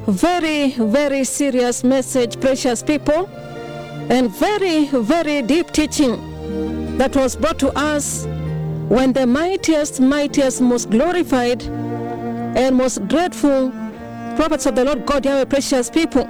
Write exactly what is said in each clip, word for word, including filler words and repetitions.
Very, very serious message, precious people, and very, very deep teaching that was brought to us when the mightiest, mightiest, most glorified and most dreadful prophets of the Lord God Yahweh, precious people,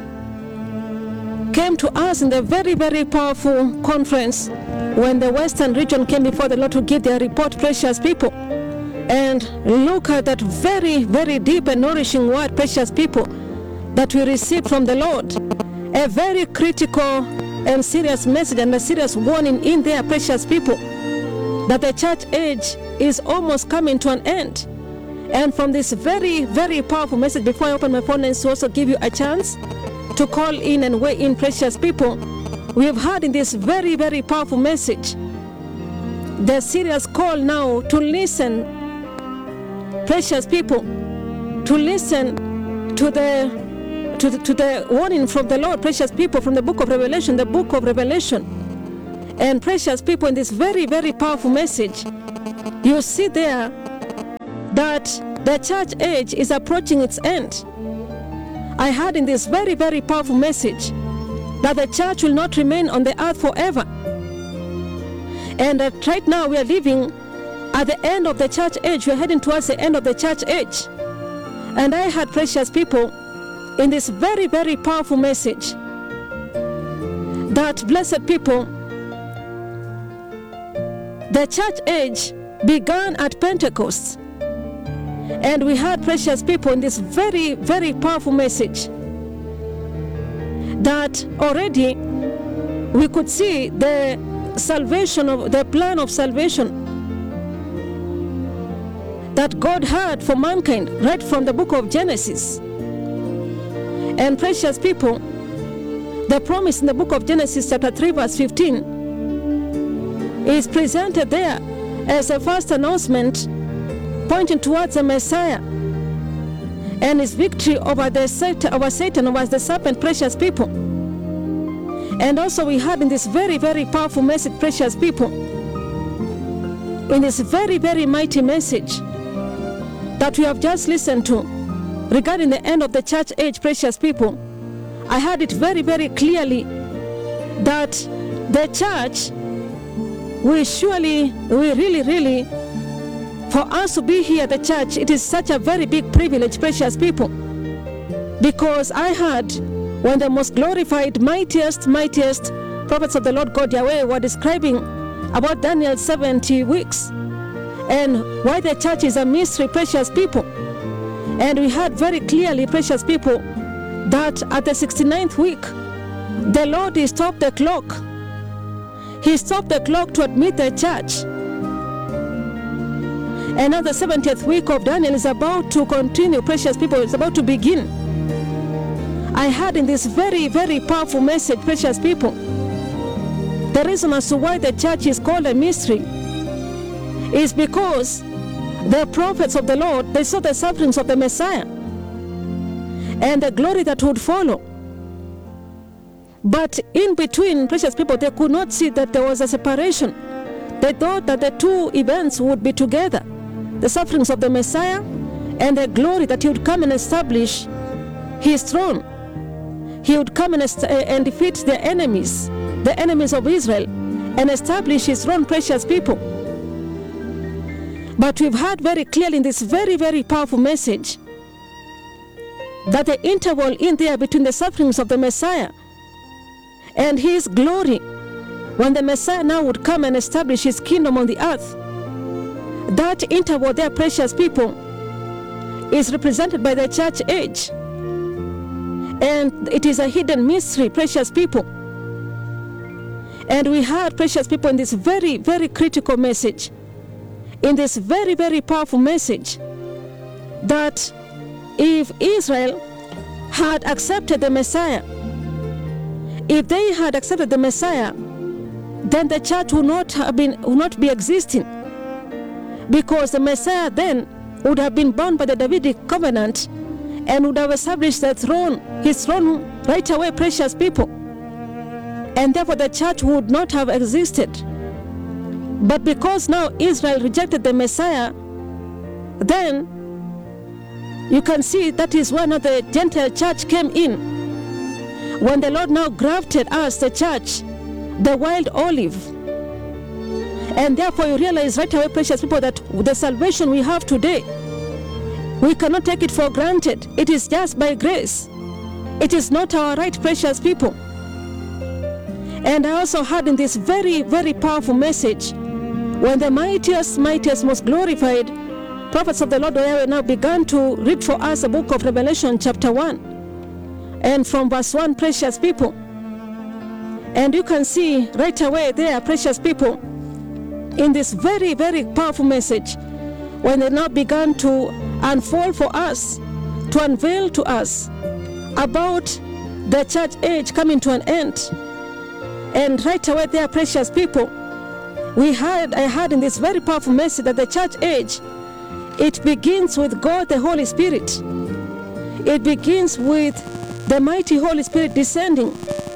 came to us in the very, very powerful conference when the Western region came before the Lord to give their report, precious people. And look at that very, very deep and nourishing word, precious people, that we received from the Lord. A very critical and serious message and a serious warning in there, precious people, that the church age is almost coming to an end. And from this very, very powerful message, before I open my phone and to also give you a chance to call in and weigh in, precious people, we have heard in this very, very powerful message the serious call now to listen, precious people, to listen to the to the, to the warning from the Lord, precious people, from the book of Revelation, the book of Revelation. And precious people, in this very, very powerful message, you see there that the church age is approaching its end. I heard in this very, very powerful message that the church will not remain on the earth forever. And that right now we are living at the end of the church age. We are heading towards the end of the church age. And I heard, precious people, in this very, very powerful message that, blessed people, the church age began at Pentecost. And we heard, precious people, in this very, very powerful message that already we could see the salvation of the plan of salvation that God had for mankind right from the book of Genesis. And precious people, the promise in the book of Genesis chapter three verse fifteen is presented there as a first announcement pointing towards the Messiah and his victory over the Satan, over Satan, over the serpent, precious people. And also we had in this very, very powerful message, precious people, in this very, very mighty message that we have just listened to regarding the end of the church age, precious people, I heard it very, very clearly that the church will surely, we really, really, for us to be here at the church, it is such a very big privilege, precious people, because I heard when the most glorified, mightiest, mightiest prophets of the Lord God Yahweh were describing about Daniel's seventy weeks and why the church is a mystery, precious people. And we heard very clearly, precious people, that at the sixty-ninth week, the Lord he stopped the clock. He stopped the clock to admit the church. And now the seventieth week of Daniel is about to continue, precious people. It's about to begin. I heard in this very, very powerful message, precious people, the reason as to why the church is called a mystery is because the prophets of the Lord, they saw the sufferings of the Messiah and the glory that would follow. But in between, precious people, they could not see that there was a separation. They thought that the two events would be together, the sufferings of the Messiah and the glory that he would come and establish his throne. He would come and, est- and defeat the enemies, the enemies of Israel, and establish his throne, precious people. But we've heard very clearly in this very, very powerful message that the interval in there between the sufferings of the Messiah and his glory, when the Messiah now would come and establish his kingdom on the earth, that interval there, precious people, is represented by the church age. And it is a hidden mystery, precious people. And we heard, precious people, in this very, very critical message, in this very, very powerful message, that if Israel had accepted the Messiah, if they had accepted the Messiah, then the church would not have been, would not be existing, because the Messiah then would have been bound by the Davidic covenant and would have established the throne, his throne right away, precious people. And therefore the church would not have existed. But because now Israel rejected the Messiah, then you can see that is when the Gentile church came in. When the Lord now grafted us, the church, the wild olive. And therefore you realize right away, precious people, that the salvation we have today, we cannot take it for granted. It is just by grace. It is not our right, precious people. And I also heard in this very, very powerful message, when the mightiest, mightiest, most glorified prophets of the Lord now began to read for us the book of Revelation chapter one. And from verse one, precious people. And you can see right away there, precious people, in this very, very powerful message, when they now began to unfold for us, to unveil to us about the church age coming to an end. And right away there, precious people, we heard, I heard in this very powerful message that the church age, it begins with God the Holy Spirit. It begins with the mighty Holy Spirit descending.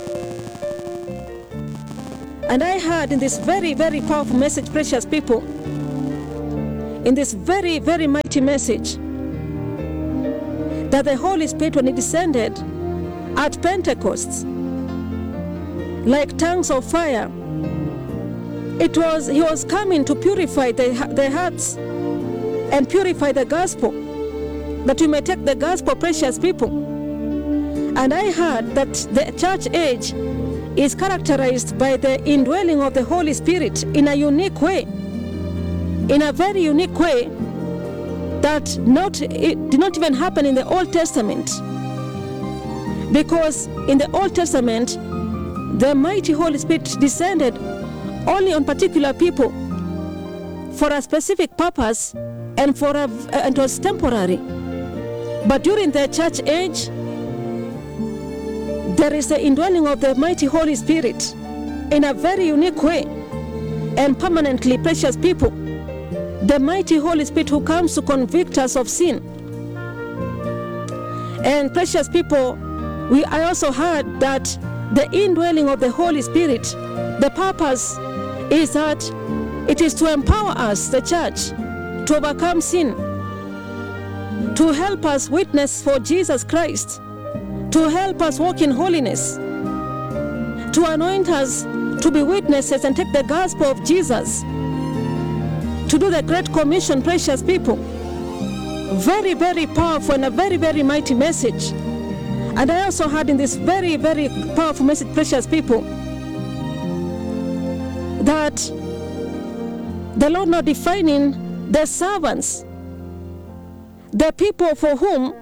And I heard in this very, very powerful message, precious people, in this very, very mighty message, that the Holy Spirit, when He descended at Pentecost, like tongues of fire, it was He was coming to purify the, the hearts and purify the gospel, that we may take the gospel, precious people. And I heard that the church age is characterized by the indwelling of the Holy Spirit in a unique way, in a very unique way that not it did not even happen in the Old Testament. Because in the Old Testament, the mighty Holy Spirit descended only on particular people for a specific purpose, and for a, and it was temporary. But during the church age, there is the indwelling of the mighty Holy Spirit in a very unique way and permanently, precious people. The mighty Holy Spirit who comes to convict us of sin. And precious people, we I also heard that the indwelling of the Holy Spirit, the purpose is that it is to empower us, the church, to overcome sin, to help us witness for Jesus Christ, to help us walk in holiness, to anoint us to be witnesses and take the gospel of Jesus, to do the Great Commission, precious people. Very, very powerful and a very, very mighty message. And I also heard in this very, very powerful message, precious people, that the Lord now defining the servants, the people for whom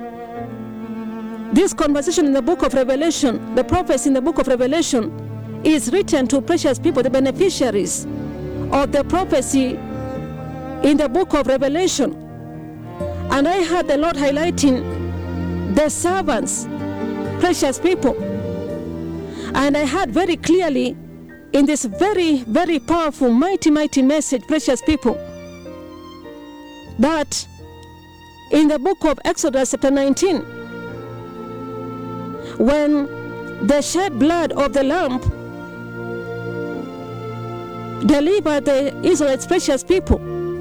this conversation in the book of Revelation, the prophets in the book of Revelation, is written to, precious people, the beneficiaries of the prophecy in the book of Revelation. And I heard the Lord highlighting the servants, precious people. And I heard very clearly in this very, very powerful, mighty, mighty message, precious people, that in the book of Exodus chapter nineteen, when the shed blood of the lamb delivered the Israelites, precious people,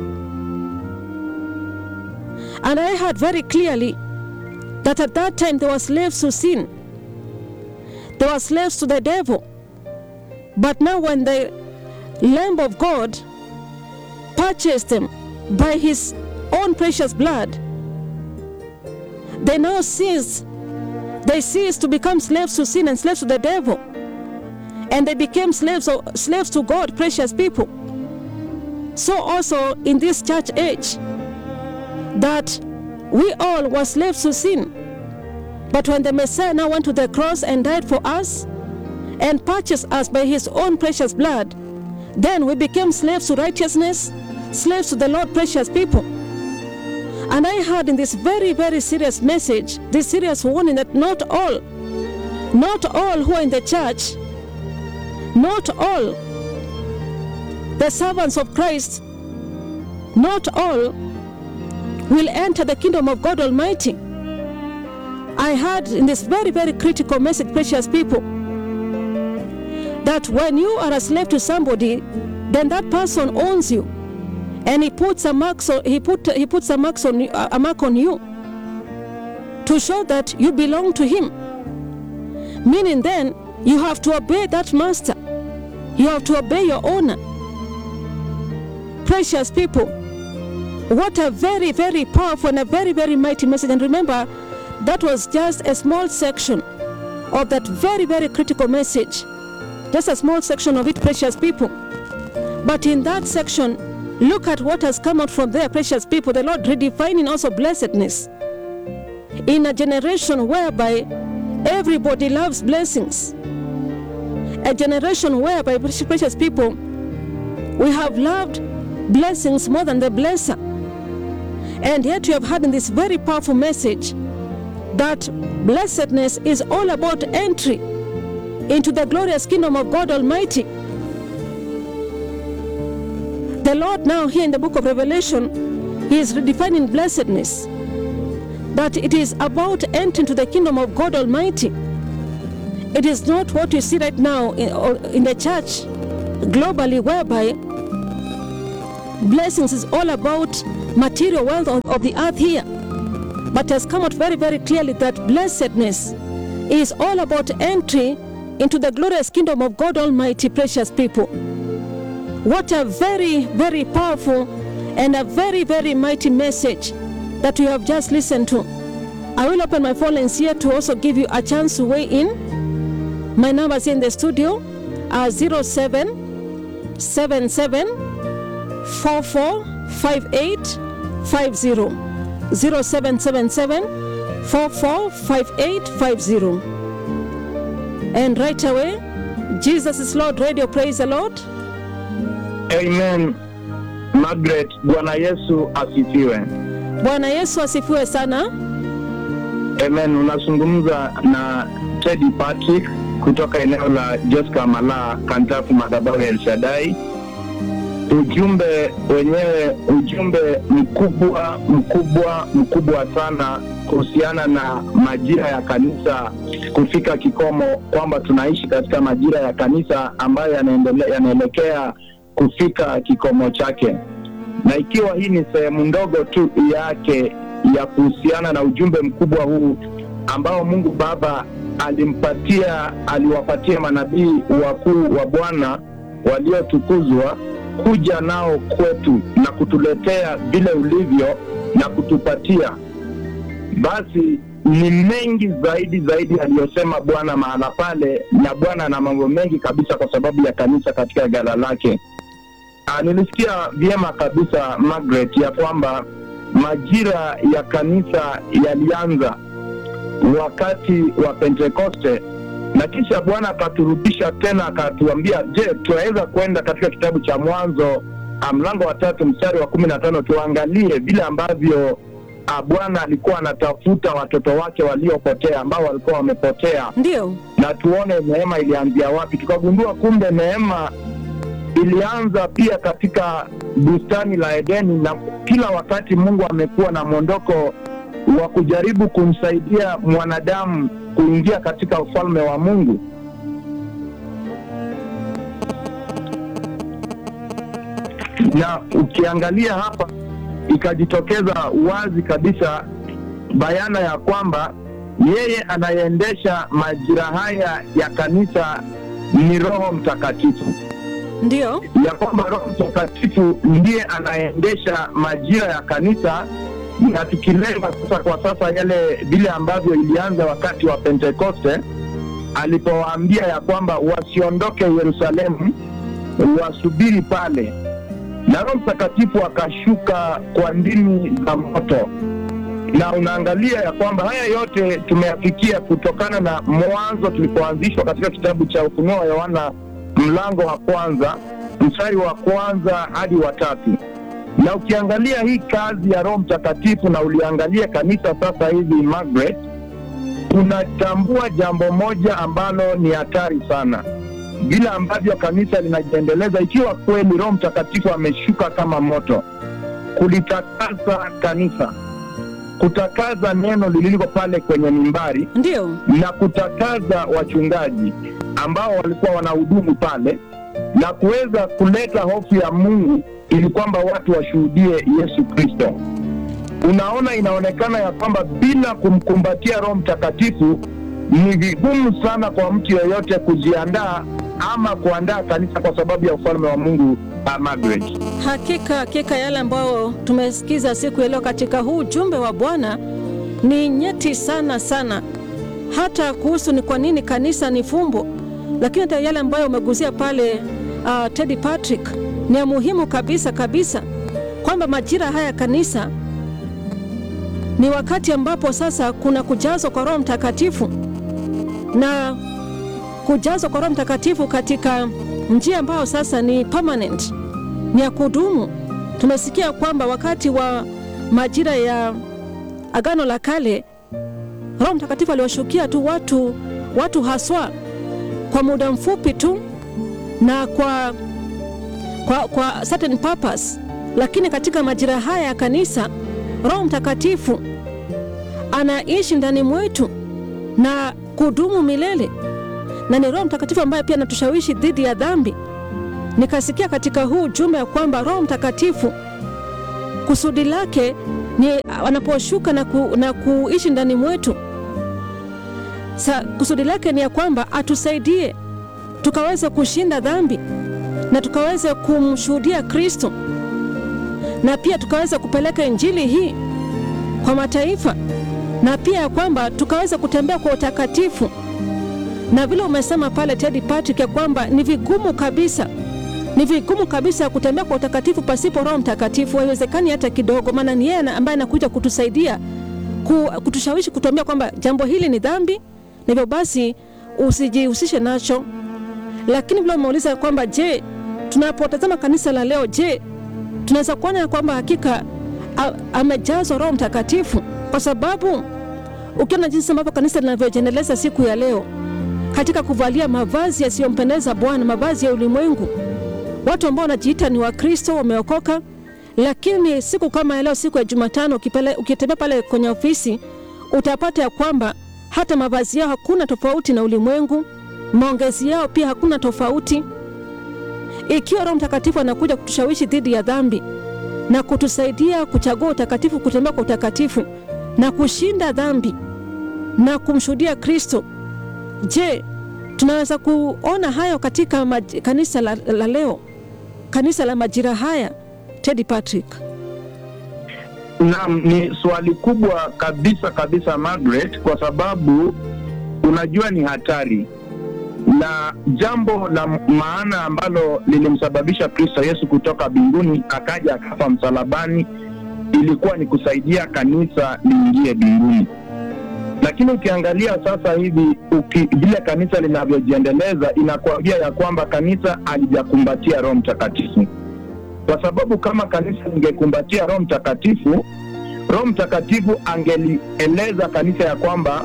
and I heard very clearly that at that time they were slaves to sin, they were slaves to the devil. But now when the Lamb of God purchased them by His own precious blood, they now cease, they cease to become slaves to sin and slaves to the devil, and they became slaves, of, slaves to God, precious people. So also in this church age, that we all were slaves to sin, but when the Messiah now went to the cross and died for us and purchased us by His own precious blood, then we became slaves to righteousness, slaves to the Lord, precious people. And I heard in this very, very serious message, this serious warning, that not all, not all who are in the church, not all the servants of Christ, not all will enter the kingdom of God Almighty. I heard in this very, very critical message, precious people, that when you are a slave to somebody, then that person owns you, and he puts a mark. So he put he puts a mark on a mark on you. to show that you belong to him. Meaning then, you have to obey that master. You have to obey your owner. Precious people, what a very, very powerful and a very, very mighty message. And remember, that was just a small section of that very, very critical message. Just a small section of it, precious people. But in that section, look at what has come out from there, precious people. The Lord redefining also blessedness. In a generation whereby everybody loves blessings. A generation whereby, precious people, we have loved blessings more than the blesser. And yet you have had in this very powerful message that blessedness is all about entry into the glorious kingdom of God Almighty. The Lord now here in the book of Revelation, he is redefining blessedness, that it is about entering to the kingdom of God Almighty. It is not what you see right now in, in the church globally, whereby blessings is all about material wealth of, of the earth here. But it has come out very, very clearly that blessedness is all about entry into the glorious kingdom of God Almighty, precious people. What a very, very powerful and a very, very mighty message that we have just listened to. I will open my phone lines here to also give you a chance to weigh in. My numbers in the studio are zero seven seven seven four four five eight five zero. zero seven seven seven four four five eight five zero. And right away, Jesus is Lord Radio, praise the Lord. Amen. Margaret, Bwana Yesu asifiwe. Bwana Yesu asifiwe sana. Amen. Unazungumza na Teddy Patrick kutoka eneo la Jessica Mala, Kantafu, madhabahu ya El Shaddai. Ujumbe wenyewe, ujumbe mkubwa mkubwa mkubwa sana kuhusiana na majira ya kanisa kufika kikomo, kwamba tunaishi katika majira ya kanisa ambayo yanaendelea yanaelekea kufika kikomo chake. Na ikiwa hii ni sehemu ndogo tu yake ya kuhusiana na ujumbe mkubwa huu ambao Mungu Baba alimpatia aliwapatia manabii wakuu wa Bwana waliotukuzwa kuja nao kwetu na kutuletea vile ulivyo na kutupatia, basi ni mengi zaidi zaidi aliyosema Bwana mahala pale, na Bwana na mambo mengi kabisa kwa sababu ya kanisa katika gala lake. Ah, nilisikia vyema kabisa Margaret ya kwamba majira ya kanisa yalianza wakati wa Pentekoste, na kisha Bwana akaturudisha tena akatuambia, je, tunaweza kwenda katika kitabu cha Mwanzo mlango wa tatu mstari wa kumi na tano tuangalie vile ambavyo Bwana alikuwa anatafuta watoto wake waliopotea, ambao walikuwa wamepotea. Ndio. Na tuone neema ilianzia wapi. Tukagundua kumbe neema ilianza pia katika bustani la Edeni, na kila wakati Mungu amekuwa na mwondoko wa kujaribu kumsaidia mwanadamu kuingia katika ufalme wa Mungu. Na ukiangalia hapa ikajitokeza wazi kabisa bayana ya kwamba yeye anayeendesha majira haya ya kanisa ni Roho Mtakatifu. Ndio. Ya kwamba Roho Mtakatifu ndiye anaendesha majira ya kanisa, na tukilenga sasa kwa sasa yale vile ambavyo ilianza wakati wa Pentekoste, alipowaambia ya kwamba wasiondoke Yerusalemu, wasubiri pale, na Roho Mtakatifu akashuka kwa ndimi za moto. Na unaangalia ya kwamba haya yote tumeyafikia kutokana na mwanzo tulipoanzishwa katika kitabu cha Ufunuo wa Yohana mlango wa kwanza mstari wa kwanza hadi wa tatu. Na ukiangalia hii kazi ya Roho Mtakatifu na uliangalia kanisa sasa hivi Margaret, unatambua jambo moja ambalo ni hatari sana. Vile ambavyo kanisa linajiendeleza, ikiwa kweli Roho Mtakatifu ameshuka kama moto kulitakaza kanisa, kutakaza neno lililiko pale kwenye mimbari, ndio, na kutakaza wachungaji ambao walikuwa wanahudumu pale, na kuweza kuleta hofu ya Mungu ili kwamba watu washuhudie Yesu Kristo. unaona inaonekana ya kwamba bila kumkumbatia Roho Mtakatifu ni vigumu sana kwa mtu yeyote kujiandaa ama kuandaa kanisa kwa sababu ya ufalme wa Mungu. Uh, Margaret. Hakika hakika yale ambayo tumesikiza siku ya leo katika huu ujumbe wa Bwana ni nyeti sana sana, hata kuhusu ni kwa nini kanisa ni fumbo, lakini hata yale ambayo umeguzia pale uh, Teddy Patrick ni ya muhimu kabisa kabisa, kwamba majira haya kanisa ni wakati ambapo sasa kuna kujazwa kwa Roho Mtakatifu, na kujazwa kwa Roho Mtakatifu katika njia ambayo sasa ni permanent, ni ya kudumu. Tumesikia kwamba wakati wa majira ya Agano la Kale, Roho Mtakatifu aliwashukia tu watu watu haswa kwa muda mfupi tu na kwa kwa, kwa certain purpose, lakini katika majira haya ya kanisa Roho Mtakatifu anaishi ndani mwetu na kudumu milele, na ni Roho Mtakatifu ambaye pia anatushawishi dhidi ya dhambi. Nikasikia katika huu ujumbe ya kwamba Roho Mtakatifu kusudi lake ni anaposhuka na, ku, na kuishi ndani mwetu, sa kusudi lake ni ya kwamba atusaidie tukaweze kushinda dhambi na tukaweze kumshuhudia Kristo, na pia tukaweze kupeleka injili hii kwa mataifa, na pia kwamba tukaweze kutembea kwa utakatifu. Na vile umesema pale Teddy Patrick ya kwamba ni vigumu kabisa, ni vigumu kabisa kutembea kwa utakatifu pasipo Roho Mtakatifu. Haiwezekani hata kidogo, maana ni yeye ambaye anakuja kutusaidia, kutushawishi, kutuambia kwamba jambo hili ni dhambi, na hivyo basi usijihusishe nacho. Lakini vile umeuliza kwamba je, tunapotazama kanisa la leo, je, tunaweza kuona kwamba hakika amejazwa Roho Mtakatifu? Kwa sababu ukiona jinsi ambavyo kanisa linavyojendeleza siku ya leo katika kuvalia mavazi yasiyompendeza Bwana, mavazi ya ulimwengu, watu ambao wanajiita ni Wakristo, wameokoka, lakini siku kama leo, siku ya Jumatano, ukitembea pale kwenye ofisi utapata ya kwamba hata mavazi yao hakuna tofauti na ulimwengu, maongezi yao pia hakuna tofauti. Ikiwa Roho Mtakatifu anakuja kutushawishi dhidi ya dhambi na kutusaidia kuchagua utakatifu, kutembea kwa utakatifu na kushinda dhambi na kumshuhudia Kristo, je, tunaweza kuona hayo katika maj- kanisa la, la leo, kanisa la majira haya, Teddy Patrick? Naam, ni swali kubwa kabisa kabisa Margaret, kwa sababu unajua ni hatari, na jambo la maana ambalo lilimsababisha Kristo Yesu kutoka mbinguni akaja akafa msalabani ilikuwa ni kusaidia kanisa liingie mbinguni. Lakini ukiangalia sasa hivi uki, vile kanisa linavyojiendeleza, inakuambia ya kwamba kanisa halijakumbatia Roho Mtakatifu. Kwa sababu kama kanisa lingekumbatia Roho Mtakatifu, Roho Mtakatifu angelieleza kanisa ya kwamba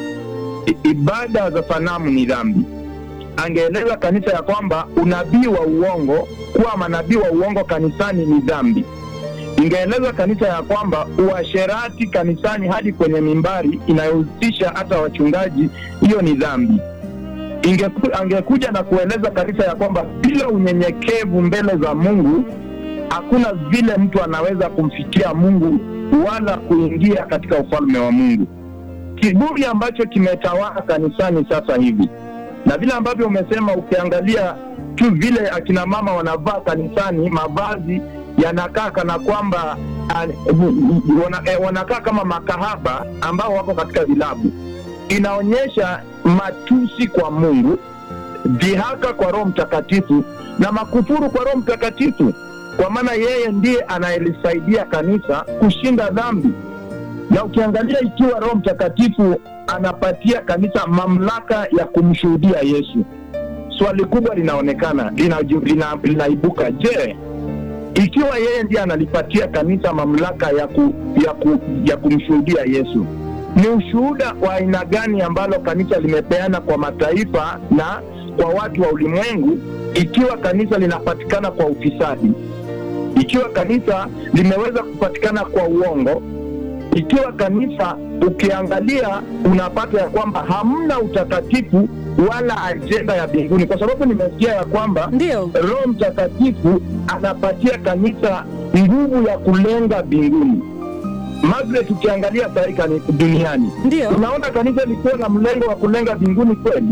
ibada za sanamu ni dhambi. Angeeleza kanisa ya kwamba unabii wa uongo, kuwa manabii wa uongo kanisani ni dhambi. Ingeeleza kanisa ya kwamba uasherati kanisani hadi kwenye mimbari inayohusisha hata wachungaji, hiyo ni dhambi. Ingeku, angekuja na kueleza kanisa ya kwamba bila unyenyekevu mbele za Mungu hakuna vile mtu anaweza kumfikia Mungu wala kuingia katika ufalme wa Mungu. Kiburi ambacho kimetawala kanisani sasa hivi, na vile ambavyo umesema, ukiangalia tu vile akina mama wanavaa kanisani, mavazi yanakaa kana kwamba uh, wana, eh, wanakaa kama makahaba ambao wako katika vilabu. Inaonyesha matusi kwa Mungu, dhihaka kwa Roho Mtakatifu na makufuru kwa Roho Mtakatifu, kwa maana yeye ndiye anayelisaidia kanisa kushinda dhambi. Na ukiangalia ikiwa Roho Mtakatifu anapatia kanisa mamlaka ya kumshuhudia Yesu, swali kubwa linaonekana linaibuka lina, lina je, ikiwa yeye ndiye analipatia kanisa mamlaka ya ku, ya, ku, ya kumshuhudia Yesu, ni ushuhuda wa aina gani ambalo kanisa limepeana kwa mataifa na kwa watu wa ulimwengu, ikiwa kanisa linapatikana kwa ufisadi, ikiwa kanisa limeweza kupatikana kwa uongo, ikiwa kanisa ukiangalia unapata ya kwamba hamna utakatifu wala ajenda ya mbinguni? Kwa sababu nimesikia ya kwamba Roho Mtakatifu anapatia kanisa nguvu ya kulenga mbinguni. Margaret, ukiangalia taifa ni duniani, Ndio. unaona kanisa liko na mlengo wa kulenga mbinguni kweli?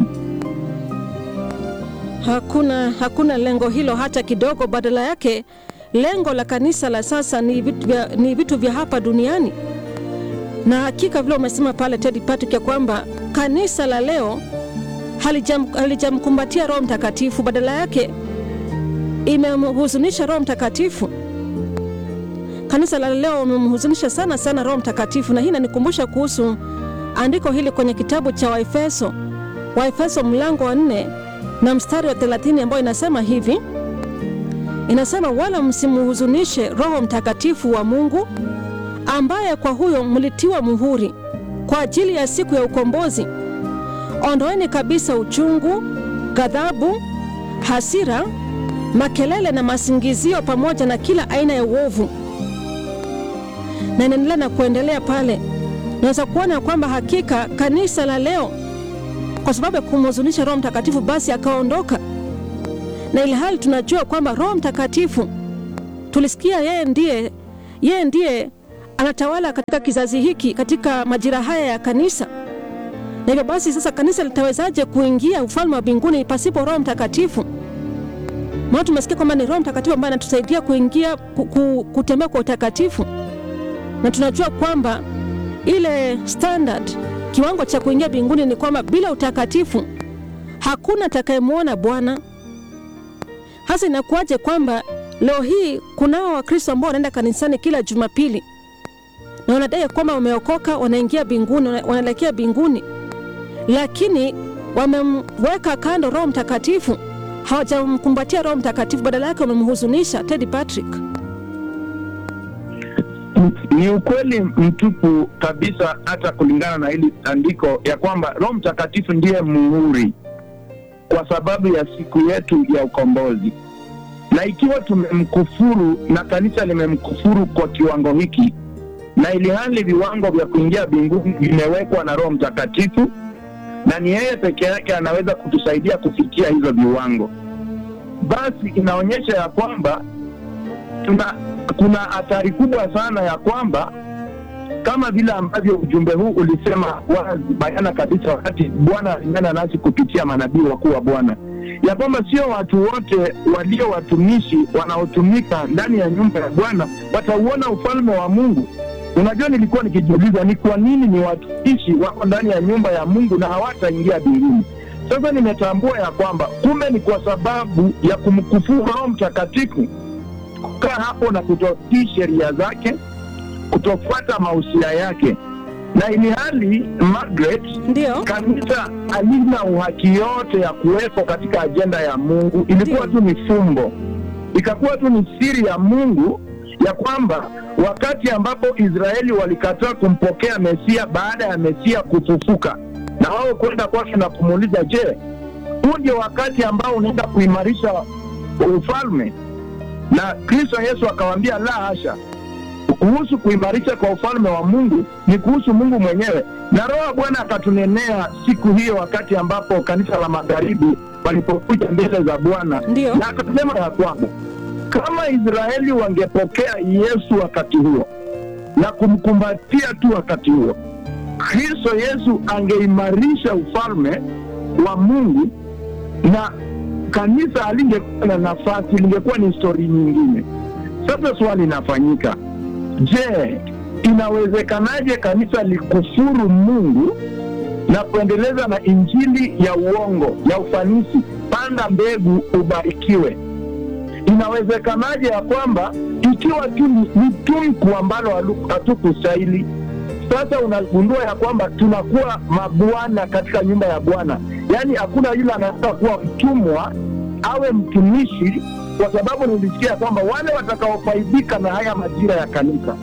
Hakuna, hakuna lengo hilo hata kidogo. Badala yake lengo la kanisa la sasa ni vitu vya, ni vitu vya hapa duniani. Na hakika vile umesema pale Teddy Patrick ya kwamba kanisa la leo halijam, halijamkumbatia Roho Mtakatifu, badala yake imemhuzunisha Roho Mtakatifu. Kanisa la leo imemhuzunisha sana sana Roho Mtakatifu, na hii inanikumbusha kuhusu andiko hili kwenye kitabu cha Waefeso, Waefeso mlango wa nne na mstari wa thelathini, ambayo inasema hivi. Inasema, wala msimuhuzunishe Roho Mtakatifu wa Mungu, ambaye kwa huyo mlitiwa muhuri kwa ajili ya siku ya ukombozi. Ondoeni kabisa uchungu, ghadhabu, hasira, makelele na masingizio, pamoja na kila aina ya uovu. Na inaendelea na kuendelea pale. Naweza kuona kwamba hakika kanisa la leo, kwa sababu ya kumhuzunisha Roho Mtakatifu, basi akaondoka. Na ile hali tunajua kwamba Roho Mtakatifu, tulisikia yeye ndiye yeye ndiye anatawala katika kizazi hiki, katika majira haya ya kanisa. Na hivyo basi sasa kanisa litawezaje kuingia ufalme wa mbinguni pasipo Roho Mtakatifu? Maana tumesikia kwamba ni Roho Mtakatifu ambaye anatusaidia kuingia kutembea kwa utakatifu. Na tunajua kwamba ile standard, kiwango cha kuingia mbinguni ni kwamba bila utakatifu hakuna atakayemwona Bwana. Hasa inakuaje kwamba leo hii kunao Wakristo ambao wanaenda kanisani kila Jumapili na wanadai kwamba wameokoka, wanaingia mbinguni, wanaelekea mbinguni, lakini wamemweka kando Roho Mtakatifu, hawajamkumbatia Roho Mtakatifu, badala yake wamemhuzunisha. Teddy Patrick, ni ukweli mtupu kabisa, hata kulingana na hili andiko ya kwamba Roho Mtakatifu ndiye muhuri kwa sababu ya siku yetu ya ukombozi. Na ikiwa tumemkufuru na kanisa limemkufuru kwa kiwango hiki, na ili hali viwango vya kuingia mbinguni vimewekwa na Roho Mtakatifu, na ni yeye peke yake anaweza kutusaidia kufikia hizo viwango, basi inaonyesha ya kwamba tuna kuna hatari kubwa sana ya kwamba, kama vile ambavyo ujumbe huu ulisema wazi bayana kabisa wakati Bwana alinena nasi kupitia manabii wakuu wa Bwana, ya kwamba sio watu wote walio watumishi wanaotumika ndani ya nyumba ya Bwana watauona ufalme wa Mungu. Unajua, nilikuwa nikijiuliza ni kwa nini ni watumishi wako ndani ya nyumba ya Mungu na hawataingia mbinguni. Sasa nimetambua ya kwamba kumbe ni kwa sababu ya kumkufuru Roho Mtakatifu, kukaa hapo na kutotii sheria zake, kutofuata mausia yake. Na ili hali Margaret, ndio kanisa halina uhaki yote ya kuwepo katika ajenda ya Mungu. Ilikuwa tu ni fumbo, ikakuwa tu ni siri ya Mungu ya kwamba wakati ambapo Israeli walikataa kumpokea Mesia baada ya Mesia kufufuka, na wao kwenda kwake na kumuuliza, je, huu ndio wakati ambao unaenda kuimarisha ufalme? Na Kristo Yesu akawaambia, la hasha, kuhusu kuimarisha kwa ufalme wa Mungu ni kuhusu Mungu mwenyewe. Na Roho wa Bwana akatunenea siku hiyo wakati ambapo kanisa la magharibi walipokuja mbele za Bwana, na akasema ya kwamba kama Israeli wangepokea Yesu wakati huo na kumkumbatia tu wakati huo, Kristo Yesu angeimarisha ufalme wa Mungu na kanisa halingekuwa na nafasi, lingekuwa ni story nyingine. Sasa swali linafanyika, je, inawezekanaje kanisa likufuru Mungu na kuendeleza na injili ya uongo, ya ufanisi, panda mbegu ubarikiwe? Inawezekanaje ya kwamba ikiwa tu ni tumku ambalo hatukustahili, sasa unagundua ya kwamba tunakuwa mabwana katika nyumba ya Bwana? Yaani hakuna yule anataka kuwa mtumwa awe mtumishi, kwa sababu nilisikia kwamba wale watakaofaidika na haya majira ya kanisa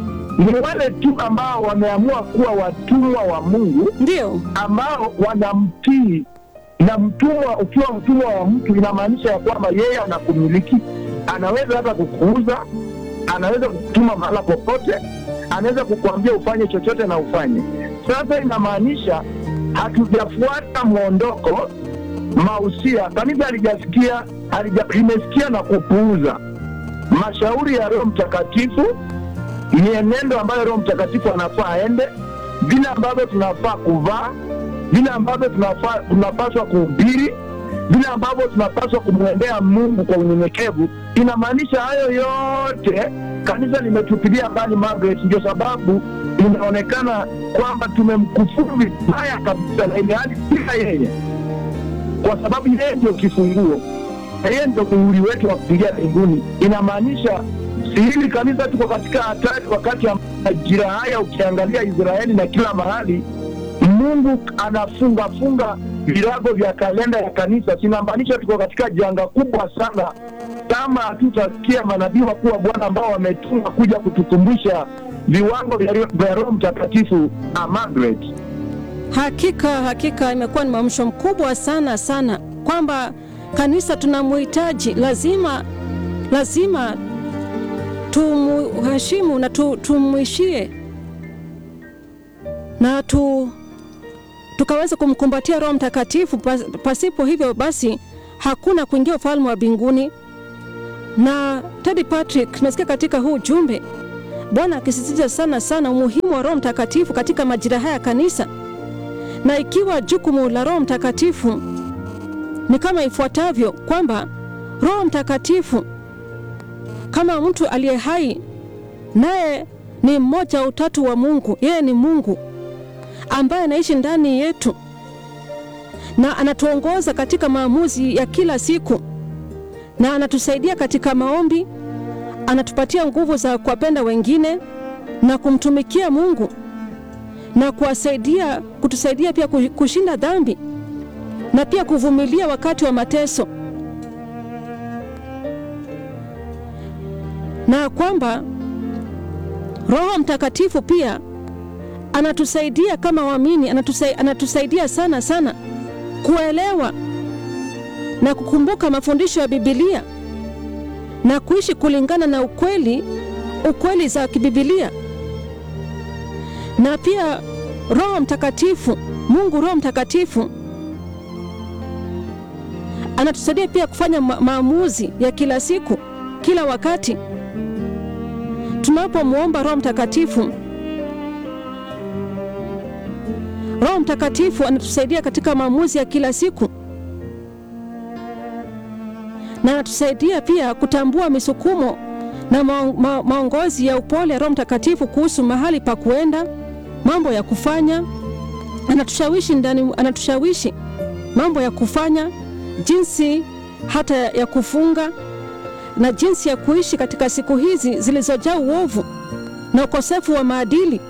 ni wale tu ambao wameamua kuwa watumwa wa Mungu, ndio ambao wanamtii. Na mtumwa, ukiwa mtumwa wa mtu, inamaanisha ya kwamba yeye anakumiliki, anaweza hata kukuuza, anaweza kukutuma mahala popote, anaweza kukuambia ufanye chochote na ufanye. Sasa inamaanisha hatujafuata mwondoko, mausia. Kanisa halijasikia, halijasikia na kupuuza mashauri ya Roho Mtakatifu mienendo ambayo Roho Mtakatifu anafaa aende, vile ambavyo tunafaa kuvaa, vile ambavyo tunafaa tunapaswa kuhubiri, vile ambavyo tunapaswa kumwendea Mungu kwa unyenyekevu. Inamaanisha hayo yote kanisa limetupilia mbali Margaret. Ndio sababu inaonekana kwamba tumemkufuru vibaya kabisa, na ile hali bila yeye, kwa sababu yeye ndio kifunguo, yeye ndio muhuri wetu wa kuingia mbinguni. Inamaanisha si hili kanisa tuko katika hatari wakati ya majira haya. Ukiangalia Israeli na kila mahali, Mungu anafunga funga virago vya kalenda ya kanisa. Sinamaanisha tuko katika janga kubwa sana kama hatutasikia manabii wakuu wa Bwana ambao wametuma kuja kutukumbusha viwango vya Roho Mtakatifu. A Margaret, hakika hakika imekuwa ni maamsho mkubwa sana sana kwamba kanisa tunamhitaji, lazima lazima tumuheshimu na tu, tumwishie na tu tukaweza kumkumbatia Roho Mtakatifu. Pasipo hivyo basi hakuna kuingia ufalme wa mbinguni. Na Teddy Patrick, tumesikia katika huu jumbe Bwana akisisitiza sana sana umuhimu wa Roho Mtakatifu katika majira haya kanisa, na ikiwa jukumu la Roho Mtakatifu ni kama ifuatavyo, kwamba Roho Mtakatifu kama mtu aliye hai, naye ni mmoja utatu wa Mungu. Yeye ni Mungu ambaye anaishi ndani yetu na anatuongoza katika maamuzi ya kila siku, na anatusaidia katika maombi, anatupatia nguvu za kuwapenda wengine na kumtumikia Mungu, na kuwasaidia kutusaidia pia kushinda dhambi na pia kuvumilia wakati wa mateso. Na kwamba Roho Mtakatifu pia anatusaidia kama waamini, anatusaidia, anatusaidia sana sana kuelewa na kukumbuka mafundisho ya Biblia na kuishi kulingana na ukweli ukweli za kibibilia. Na pia Roho Mtakatifu, Mungu Roho Mtakatifu anatusaidia pia kufanya ma maamuzi ya kila siku, kila wakati. Tunapomuomba Roho Mtakatifu, Roho Mtakatifu anatusaidia katika maamuzi ya kila siku, na anatusaidia pia kutambua misukumo na ma ma maongozi ya upole ya Roho Mtakatifu kuhusu mahali pa kuenda, mambo ya kufanya. Anatushawishi ndani, anatushawishi mambo ya kufanya, jinsi hata ya kufunga, na jinsi ya kuishi katika siku hizi zilizojaa uovu na ukosefu wa maadili.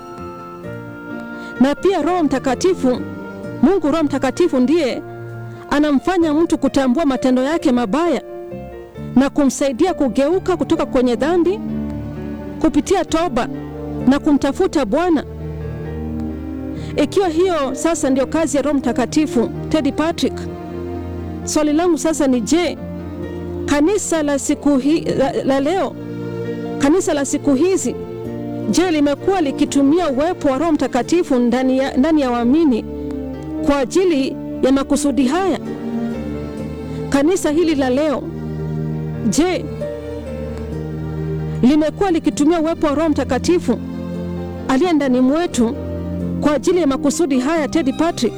Na pia Roho Mtakatifu, Mungu Roho Mtakatifu ndiye anamfanya mtu kutambua matendo yake mabaya na kumsaidia kugeuka kutoka kwenye dhambi kupitia toba na kumtafuta Bwana. Ikiwa hiyo sasa ndio kazi ya Roho Mtakatifu, Teddy Patrick, swali langu sasa ni je, kanisa la siku hii la, la leo, kanisa la siku hizi, je, limekuwa likitumia uwepo wa Roho Mtakatifu ndani ya, ndani ya waamini kwa ajili ya makusudi haya? Kanisa hili la leo, je, limekuwa likitumia uwepo wa Roho Mtakatifu aliye ndani mwetu kwa ajili ya makusudi haya, Teddy Patrick?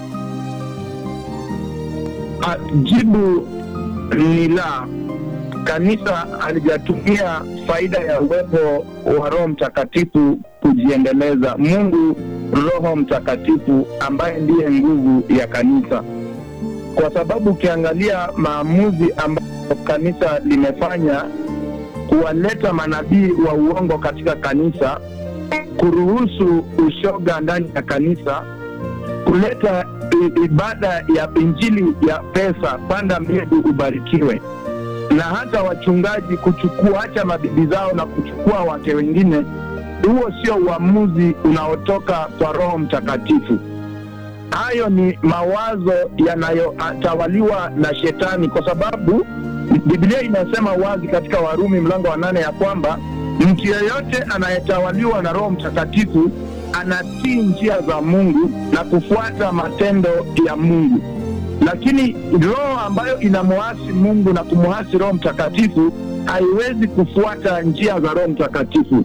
Jibu ni la. Kanisa halijatumia faida ya uwepo wa Roho Mtakatifu kujiendeleza. Mungu Roho Mtakatifu ambaye ndiye nguvu ya kanisa, kwa sababu ukiangalia maamuzi ambayo kanisa limefanya, kuwaleta manabii wa uongo katika kanisa, kuruhusu ushoga ndani ya kanisa, kuleta ibada ya injili ya pesa, panda mbegu ubarikiwe, na hata wachungaji kuchukua acha mabibi zao na kuchukua wake wengine, huo sio uamuzi unaotoka kwa Roho Mtakatifu. Hayo ni mawazo yanayotawaliwa na shetani, kwa sababu Biblia inasema wazi katika Warumi mlango wa nane ya kwamba mtu yeyote anayetawaliwa na Roho Mtakatifu anatii njia za Mungu na kufuata matendo ya Mungu. Lakini roho ambayo inamuasi Mungu na kumuasi Roho Mtakatifu haiwezi kufuata njia za Roho Mtakatifu.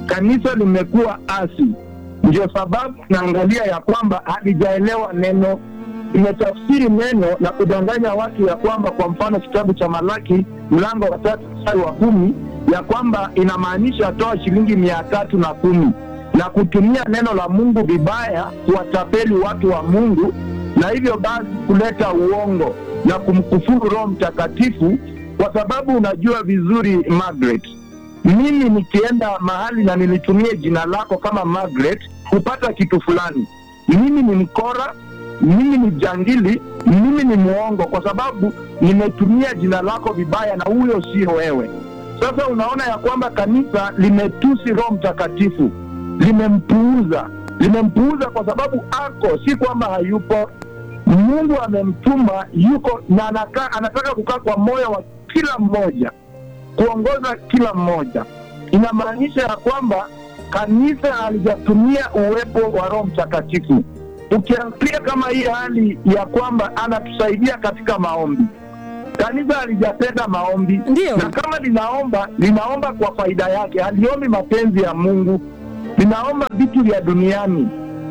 kanisa limekuwa asi. Ndio sababu naangalia ya kwamba halijaelewa neno, imetafsiri neno na kudanganya watu ya kwamba, kwa mfano kitabu cha Malaki mlango wa tatu mstari wa kumi, ya kwamba inamaanisha toa shilingi mia tatu na kumi, na kutumia neno la Mungu vibaya kuwatapeli watu wa Mungu, na hivyo basi kuleta uongo na kumkufuru Roho Mtakatifu. Kwa sababu unajua vizuri Margaret, mimi nikienda mahali na nilitumie jina lako kama Margaret kupata kitu fulani, mimi ni mkora, mimi ni jangili, mimi ni muongo, kwa sababu nimetumia jina lako vibaya na huyo sio wewe. Sasa unaona ya kwamba kanisa limetusi Roho Mtakatifu, limempuuza, limempuuza kwa sababu ako, si kwamba hayupo. Mungu amemtuma, yuko na anaka, anataka kukaa kwa moyo wa kila mmoja, kuongoza kila mmoja. Inamaanisha ya kwamba kanisa halijatumia uwepo wa Roho Mtakatifu. Ukiangalia kama hii hali ya kwamba anatusaidia katika maombi, kanisa halijapenda maombi. Ndiyo. Na kama linaomba, linaomba kwa faida yake, haliombi mapenzi ya Mungu. Linaomba vitu vya duniani,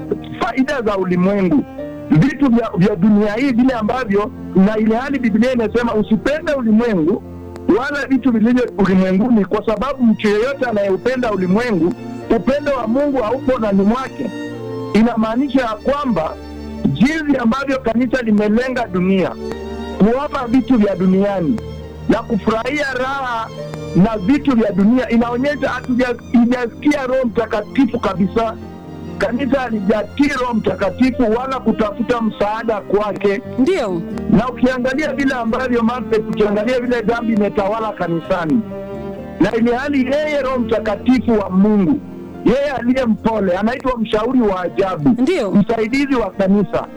faida za ulimwengu, vitu vya, vya dunia hii vile ambavyo, na ile hali Biblia inasema usipende ulimwengu wala vitu vilivyo ulimwenguni, kwa sababu mtu yeyote anayeupenda ulimwengu, upendo wa Mungu haupo ndani mwake. Inamaanisha ya kwamba jinsi ambavyo kanisa limelenga dunia, kuwapa vitu vya duniani na kufurahia raha na vitu vya dunia, inaonyesha hatujasikia Roho Mtakatifu kabisa. Kanisa halijatii Roho Mtakatifu wala kutafuta msaada kwake. Ndio. Na ukiangalia vile ambavyo Margaret, ukiangalia vile dhambi imetawala kanisani, na ile hali yeye Roho Mtakatifu wa Mungu, yeye aliye mpole, anaitwa mshauri wa ajabu, Ndio. msaidizi wa kanisa,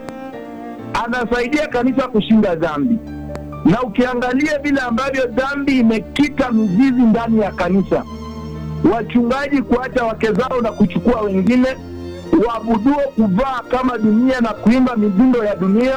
anasaidia kanisa kushinda dhambi. Na ukiangalia vile ambavyo dhambi imekita mizizi ndani ya kanisa, wachungaji kuacha wake zao na kuchukua wengine, waabuduo kuvaa kama dunia na kuimba midundo ya dunia,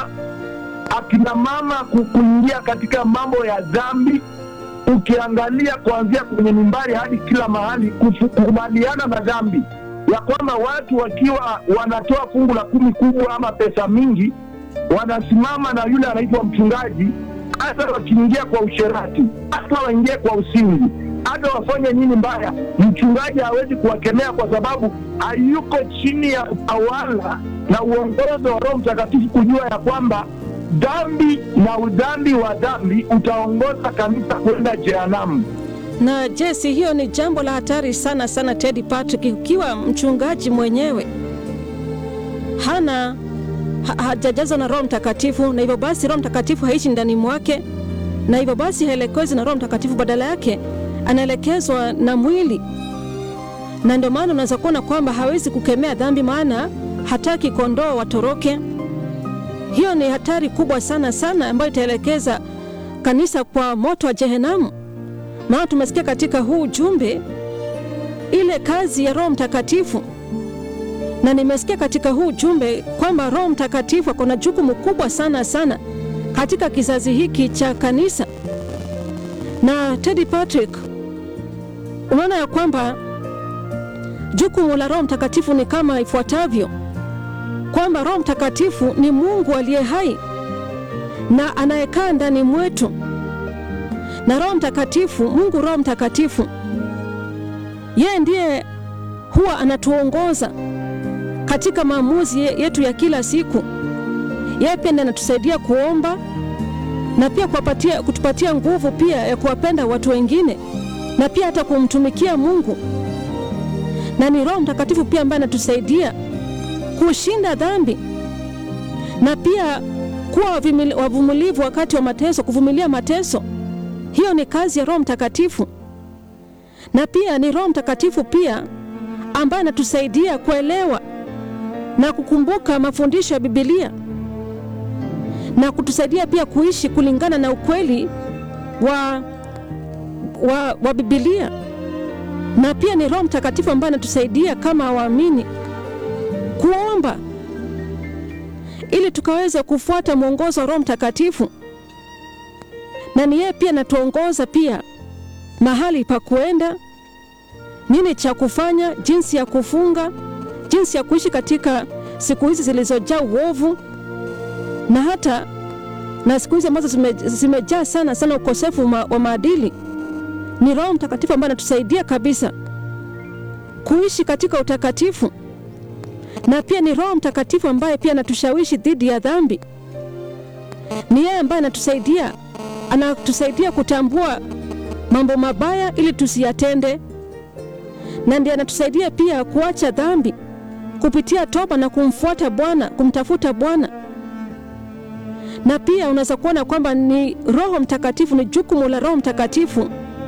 akina mama kuingia katika mambo ya dhambi. Ukiangalia kuanzia kwenye mimbari hadi kila mahali kukubaliana na dhambi, ya kwamba watu wakiwa wanatoa fungu la kumi kubwa ama pesa mingi, wanasimama na yule anaitwa mchungaji, hata wakiingia kwa usherati, hata waingie kwa usinzi, hata wafanye nini mbaya, mchungaji hawezi kuwakemea kwa sababu hayuko chini ya utawala na uongozi wa Roho Mtakatifu, kujua ya kwamba dhambi na udhambi wa dhambi utaongoza kanisa kwenda jehanamu. Na Jesse, hiyo ni jambo la hatari sana sana, Teddy Patrick. Ukiwa mchungaji mwenyewe hana ha, hajajazwa na Roho Mtakatifu, na hivyo basi Roho Mtakatifu haishi ndani mwake, na hivyo basi haelekezwi na Roho Mtakatifu, badala yake anaelekezwa na mwili. Na ndio maana unaweza kuona kwamba hawezi kukemea dhambi, maana hataki kondoo watoroke. Hiyo ni hatari kubwa sana sana, ambayo itaelekeza kanisa kwa moto wa jehanamu. Maana tumesikia katika huu ujumbe ile kazi ya Roho Mtakatifu, na nimesikia katika huu ujumbe kwamba Roho Mtakatifu ako na jukumu kubwa sana sana katika kizazi hiki cha kanisa. Na Teddy Patrick, unaona ya kwamba jukumu la Roho Mtakatifu ni kama ifuatavyo, kwamba Roho Mtakatifu ni Mungu aliye hai na anayekaa ndani mwetu. Na Roho Mtakatifu, Mungu Roho Mtakatifu, yeye ndiye huwa anatuongoza katika maamuzi yetu ya kila siku. Yeye pia ndiye anatusaidia kuomba na pia kuwapatia, kutupatia nguvu pia ya kuwapenda watu wengine na pia hata kumtumikia Mungu. Na ni Roho Mtakatifu pia ambaye anatusaidia kushinda dhambi na pia kuwa wavumilivu wakati wa mateso, kuvumilia mateso. Hiyo ni kazi ya Roho Mtakatifu. Na pia ni Roho Mtakatifu pia ambaye anatusaidia kuelewa na kukumbuka mafundisho ya Biblia na kutusaidia pia kuishi kulingana na ukweli wa, wa, wa Biblia. Na pia ni Roho Mtakatifu ambaye anatusaidia kama waamini kuomba ili tukaweze kufuata mwongozo wa Roho Mtakatifu. Na ni yeye pia anatuongoza pia mahali pa kuenda, nini cha kufanya, jinsi ya kufunga, jinsi ya kuishi katika siku hizi zilizojaa uovu, na hata na siku hizi ambazo zimejaa sana sana ukosefu ma, wa maadili. Ni Roho Mtakatifu ambaye anatusaidia kabisa kuishi katika utakatifu, na pia ni Roho Mtakatifu ambaye pia anatushawishi dhidi ya dhambi. Ni yeye ambaye anatusaidia anatusaidia kutambua mambo mabaya ili tusiyatende, na ndiye anatusaidia pia kuacha dhambi kupitia toba na kumfuata Bwana, kumtafuta Bwana. Na pia unaweza kuona kwamba ni Roho Mtakatifu, ni jukumu la Roho Mtakatifu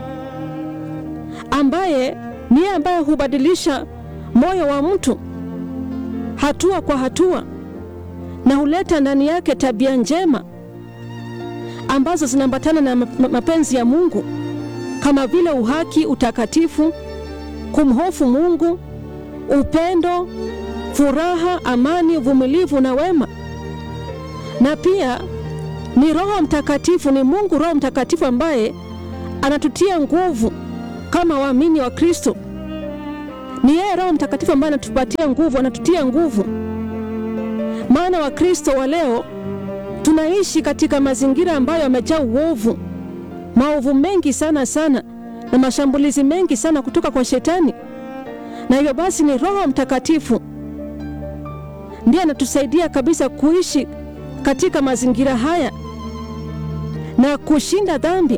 ambaye ni yeye ambaye hubadilisha moyo wa mtu hatua kwa hatua, na huleta ndani yake tabia njema ambazo zinaambatana na mapenzi ya Mungu, kama vile uhaki, utakatifu, kumhofu Mungu, upendo, furaha, amani, uvumilivu na wema. Na pia ni Roho Mtakatifu, ni Mungu Roho Mtakatifu ambaye anatutia nguvu kama waamini wa Kristo. Ni yeye Roho Mtakatifu ambaye anatupatia nguvu, anatutia nguvu. Maana wa Kristo wa leo tunaishi katika mazingira ambayo yamejaa uovu, maovu mengi sana sana, na mashambulizi mengi sana kutoka kwa Shetani. Na hivyo basi ni Roho Mtakatifu ndiye anatusaidia kabisa kuishi katika mazingira haya na kushinda dhambi.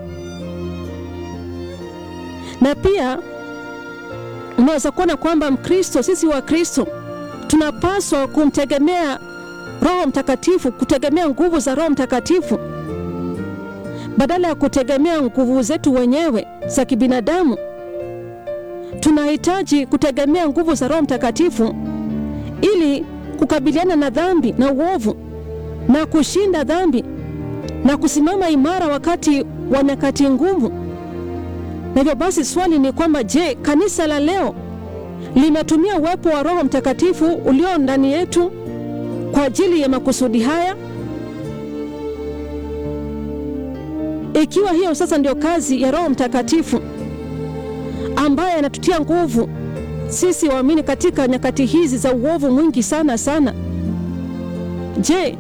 Na pia unaweza kuona kwamba Mkristo, sisi wa Kristo tunapaswa kumtegemea Roho Mtakatifu, kutegemea nguvu za Roho Mtakatifu badala ya kutegemea nguvu zetu wenyewe za kibinadamu. Tunahitaji kutegemea nguvu za Roho Mtakatifu ili kukabiliana na dhambi na uovu na kushinda dhambi na kusimama imara wakati wa nyakati ngumu. Na hivyo basi swali ni kwamba, je, kanisa la leo limetumia uwepo wa Roho Mtakatifu ulio ndani yetu kwa ajili ya makusudi haya? Ikiwa hiyo sasa ndio kazi ya Roho Mtakatifu ambaye anatutia nguvu sisi waamini katika nyakati hizi za uovu mwingi sana sana, je,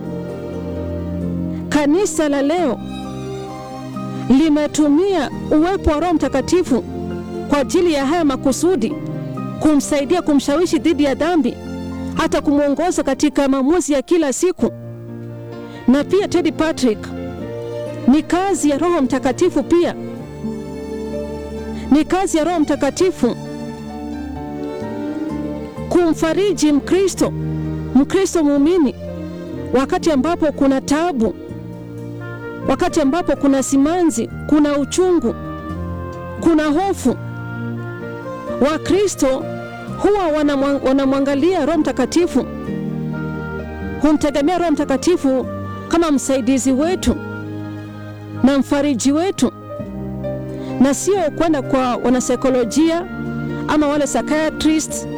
kanisa la leo limetumia uwepo wa Roho Mtakatifu kwa ajili ya haya makusudi, kumsaidia, kumshawishi dhidi ya dhambi, hata kumwongoza katika maamuzi ya kila siku? Na pia Teddy Patrick, ni kazi ya Roho Mtakatifu pia, ni kazi ya Roho Mtakatifu kumfariji Mkristo, Mkristo muumini wakati ambapo kuna taabu, wakati ambapo kuna simanzi, kuna uchungu, kuna hofu. Wakristo huwa wanamwangalia Roho Mtakatifu, humtegemea Roho Mtakatifu kama msaidizi wetu na mfariji wetu, na sio kwenda kwa wanasaikolojia ama wale psychiatrists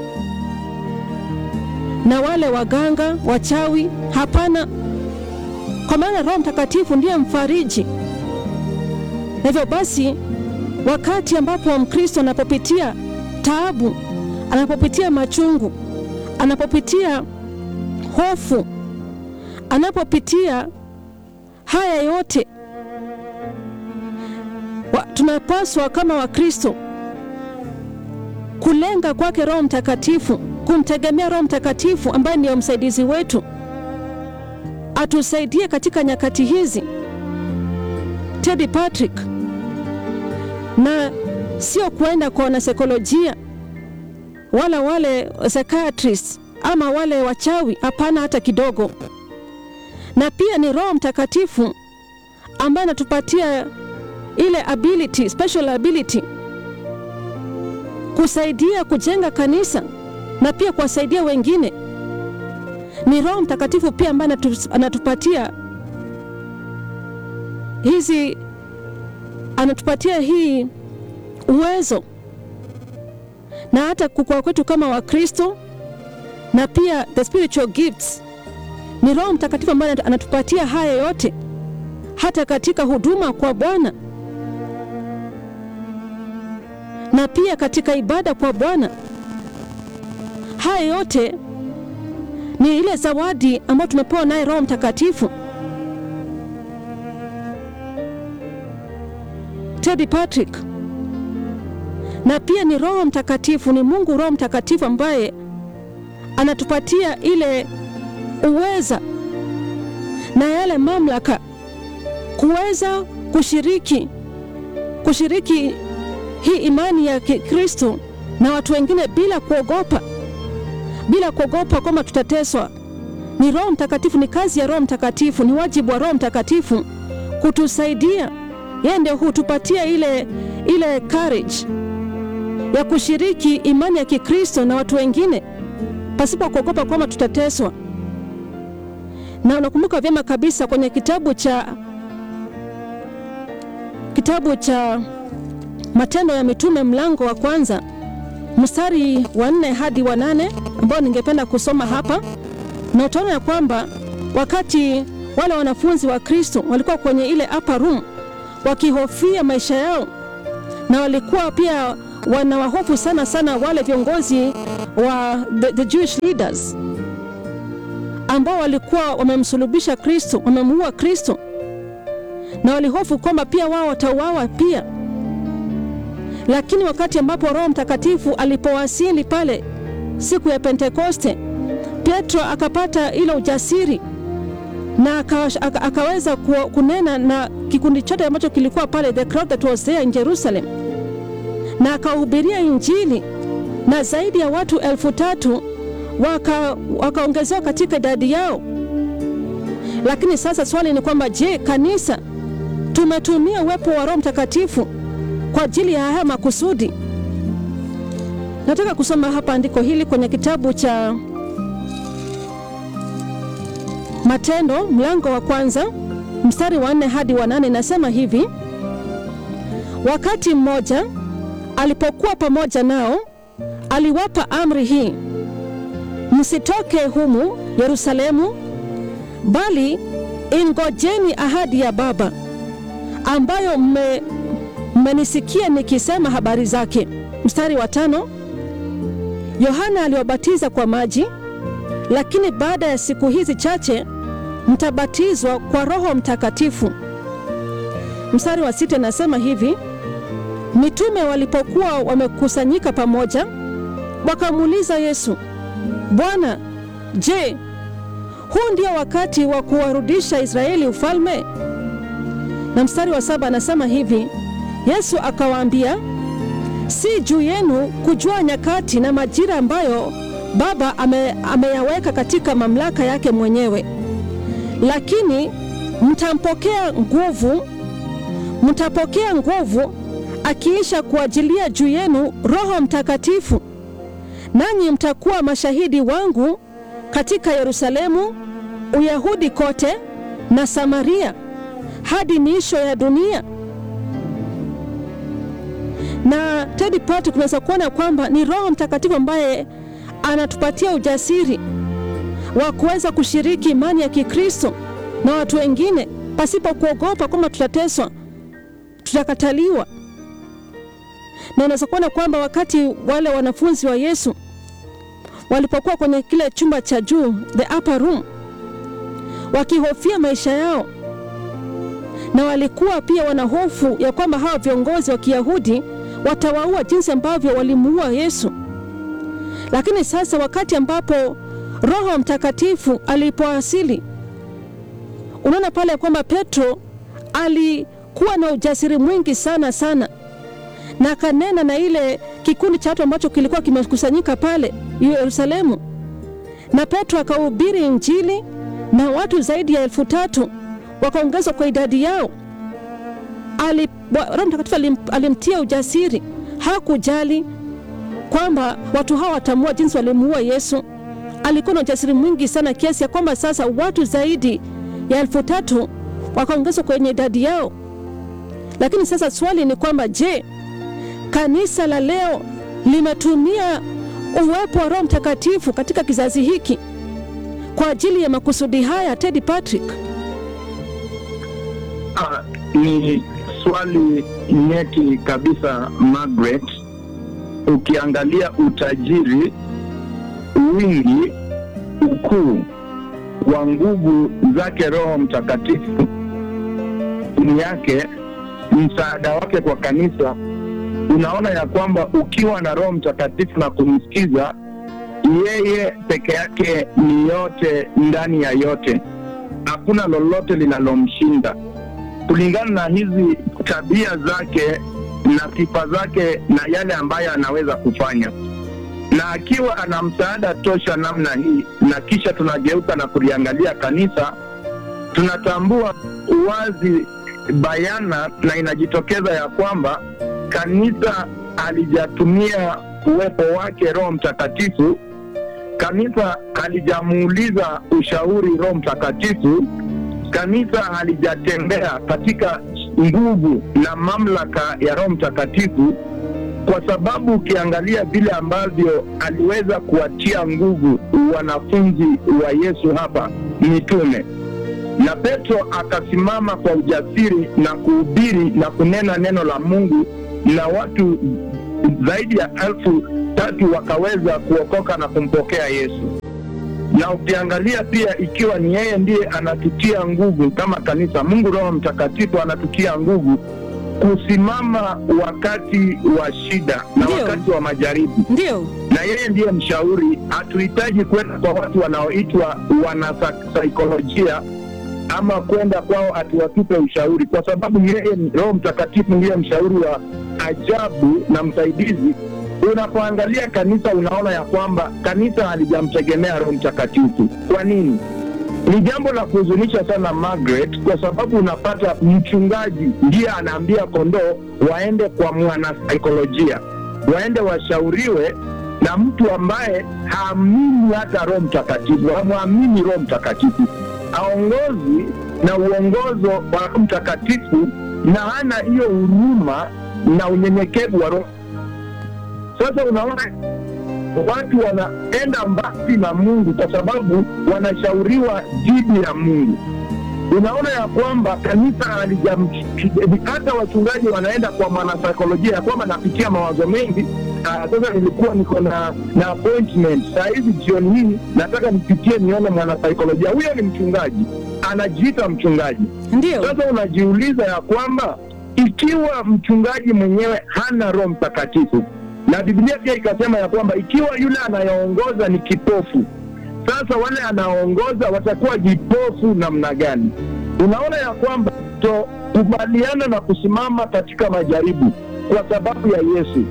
na wale waganga, wachawi. Hapana, kwa maana Roho Mtakatifu ndiye mfariji. Na hivyo basi wakati ambapo Mkristo anapopitia taabu, anapopitia machungu, anapopitia hofu, anapopitia haya yote, wa, tunapaswa kama Wakristo kulenga kwake Roho Mtakatifu, kumtegemea Roho Mtakatifu ambaye ndiye msaidizi wetu, atusaidie katika nyakati hizi. Teddy Patrick, na sio kwenda kwa wanasaikolojia wala wale psychiatrists ama wale wachawi. Hapana, hata kidogo. Na pia ni Roho Mtakatifu ambaye anatupatia ile ability, special ability, kusaidia kujenga kanisa na pia kuwasaidia wengine. Ni Roho Mtakatifu pia ambaye anatupatia hizi, anatupatia hii uwezo, na hata kukua kwetu kama Wakristo, na pia the spiritual gifts. Ni Roho Mtakatifu ambaye anatupatia haya yote hata katika huduma kwa Bwana. na pia katika ibada kwa Bwana. Haya yote ni ile zawadi ambayo tumepewa naye Roho Mtakatifu. Teddy Patrick, na pia ni Roho Mtakatifu, ni Mungu Roho Mtakatifu ambaye anatupatia ile uweza na yale mamlaka kuweza kushiriki kushiriki hii imani ya Kristo na watu wengine bila kuogopa, bila kuogopa kwamba tutateswa. Ni Roho Mtakatifu, ni kazi ya Roho Mtakatifu, ni wajibu wa Roho Mtakatifu kutusaidia. Yeye ndiye hutupatia ile ile courage ya kushiriki imani ya Kikristo na watu wengine pasipo kuogopa kwamba tutateswa. Na unakumbuka vyema kabisa kwenye kitabu cha kitabu cha Matendo ya Mitume mlango wa kwanza mstari wa nne hadi wa nane ambao ningependa kusoma hapa, na utaona ya kwamba wakati wale wanafunzi wa Kristo walikuwa kwenye ile upper room wakihofia maisha yao, na walikuwa pia wanawahofu sana sana wale viongozi wa the, the Jewish leaders ambao walikuwa wamemsulubisha Kristo, wamemuua Kristo, na walihofu kwamba pia wao watauawa pia. Lakini wakati ambapo Roho Mtakatifu alipowasili pale siku ya Pentekoste, Petro akapata ile ujasiri na aka, akaweza kunena na kikundi chote ambacho kilikuwa pale, the crowd that was there in Jerusalem, na akahubiria Injili, na zaidi ya watu elfu tatu waka wakaongezewa katika idadi yao. Lakini sasa swali ni kwamba, je, kanisa tumetumia uwepo wa Roho Mtakatifu kwa ajili ya haya makusudi? Nataka kusoma hapa andiko hili kwenye kitabu cha Matendo mlango wa kwanza mstari wa nne hadi wa nane. Nasema hivi: wakati mmoja alipokuwa pamoja nao, aliwapa amri hii: msitoke humu Yerusalemu, bali ingojeni ahadi ya Baba ambayo mmenisikia nikisema habari zake. Mstari wa tano: Yohana aliwabatiza kwa maji, lakini baada ya siku hizi chache mtabatizwa kwa Roho Mtakatifu. Mstari wa sita nasema hivi: mitume walipokuwa wamekusanyika pamoja, wakamuuliza Yesu, Bwana, je, huu ndio wakati wa kuwarudisha Israeli ufalme? Na mstari wa saba anasema hivi: Yesu akawaambia, si juu yenu kujua nyakati na majira ambayo Baba ame, ameyaweka katika mamlaka yake mwenyewe, lakini mtampokea nguvu, mtapokea nguvu akiisha kuajilia juu yenu Roho Mtakatifu, nanyi mtakuwa mashahidi wangu katika Yerusalemu, Uyahudi kote na Samaria, hadi miisho ya dunia. Na Teddy Patrick, tunaweza kuona kwamba ni Roho Mtakatifu ambaye anatupatia ujasiri wa kuweza kushiriki imani ya Kikristo na watu wengine pasipo kuogopa kwamba tutateswa, tutakataliwa. Na unaweza kuona kwamba wakati wale wanafunzi wa Yesu walipokuwa kwenye kile chumba cha juu, the upper room, wakihofia maisha yao, na walikuwa pia wanahofu ya kwamba hawa viongozi wa Kiyahudi watawaua jinsi ambavyo walimuua Yesu. Lakini sasa wakati ambapo Roho Mtakatifu alipowasili, unaona pale kwamba Petro alikuwa na ujasiri mwingi sana sana, na kanena na ile kikundi cha watu ambacho kilikuwa kimekusanyika pale Yerusalemu, na Petro akahubiri Injili, na watu zaidi ya elfu tatu wakaongezwa kwa idadi yao. Ali, Roho Mtakatifu alim, alimtia ujasiri. Hakujali kwamba watu hawa watamua jinsi walimuua Yesu. Alikuwa na ujasiri mwingi sana kiasi ya kwamba sasa watu zaidi ya elfu tatu wakaongezwa kwenye idadi yao. Lakini sasa swali ni kwamba, je, kanisa la leo limetumia uwepo wa Roho Mtakatifu katika kizazi hiki kwa ajili ya makusudi haya, Teddy Patrick? Ah, ni swali nyeti kabisa, Margaret, ukiangalia utajiri, wingi, ukuu wa nguvu zake Roho Mtakatifu ni yake, msaada wake kwa kanisa, unaona ya kwamba ukiwa na Roho Mtakatifu na kumsikiza yeye peke yake ni yote ndani ya yote, hakuna lolote linalomshinda kulingana na hizi tabia zake na sifa zake na yale ambayo anaweza kufanya. Na akiwa ana msaada tosha namna hii, na kisha tunageuka na kuliangalia kanisa, tunatambua wazi bayana na inajitokeza ya kwamba kanisa halijatumia uwepo wake Roho Mtakatifu. Kanisa halijamuuliza ushauri Roho Mtakatifu. Kanisa halijatembea katika nguvu na mamlaka ya Roho Mtakatifu, kwa sababu ukiangalia vile ambavyo aliweza kuwatia nguvu wanafunzi wa Yesu hapa, mitume, na Petro akasimama kwa ujasiri na kuhubiri na kunena neno la Mungu, na watu zaidi ya elfu tatu wakaweza kuokoka na kumpokea Yesu. Na ukiangalia pia, ikiwa ni yeye ndiye anatutia nguvu kama kanisa, Mungu Roho Mtakatifu anatutia nguvu kusimama wakati wa shida na Ndiyo. wakati wa majaribu. Ndiyo. Na yeye ndiye mshauri. Hatuhitaji kwenda kwa watu wanaoitwa wanasaikolojia ama kwenda kwao atuwatupe ushauri, kwa sababu yeye Roho Mtakatifu ndiye mshauri wa ajabu na msaidizi. Unapoangalia kanisa, unaona ya kwamba kanisa halijamtegemea Roho Mtakatifu. Kwa nini? Ni jambo la kuhuzunisha sana, Margaret, kwa sababu unapata mchungaji ndiye anaambia kondoo waende kwa mwanasaikolojia, waende washauriwe na mtu ambaye haamini hata Roho Mtakatifu, hamwamini Roho Mtakatifu, aongozi na uongozo wa Roho Mtakatifu, na hana hiyo huruma na unyenyekevu wa Roho. Sasa unaona watu wanaenda mbali na Mungu kwa sababu wanashauriwa dhidi ya Mungu. Unaona ya kwamba kanisa halijam, hata wachungaji wanaenda kwa mwanasaikolojia ya kwamba napitia mawazo mengi. Sasa nilikuwa niko na na appointment saa hizi jioni hii, nataka nipitie nione mwanasaikolojia. Huyo ni mchungaji, anajiita mchungaji. Ndio. Sasa unajiuliza ya kwamba ikiwa mchungaji mwenyewe hana Roho Mtakatifu, na Biblia pia ikasema ya kwamba ikiwa yule anayeongoza ni kipofu, sasa wale anaongoza watakuwa vipofu namna gani? Unaona ya kwamba to kubaliana na kusimama katika majaribu kwa sababu ya Yesu.